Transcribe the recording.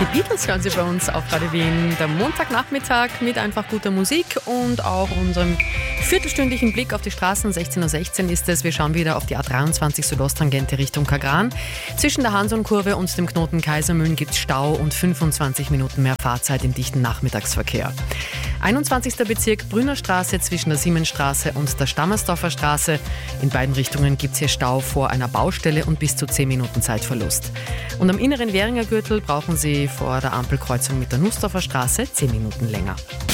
Die Beatles hören Sie bei uns auf Radio Wien, der Montagnachmittag mit einfach guter Musik und auch unserem viertelstündlichen Blick auf die Straßen. 16:16 Uhr ist es. Wir schauen wieder auf die A23 Südosttangente Richtung Kagran. Zwischen der Hansonkurve und dem Knoten Kaisermühlen gibt es Stau und 25 Minuten mehr Fahrzeit im dichten Nachmittagsverkehr. 21. Bezirk Brünnerstraße zwischen der Siemensstraße und der Stammersdorfer Straße. In beiden Richtungen gibt es hier Stau vor einer Baustelle und bis zu 10 Minuten Zeitverlust. Und am inneren Währinger Gürtel brauchen Sie vor der Ampelkreuzung mit der Nussdorfer Straße 10 Minuten länger.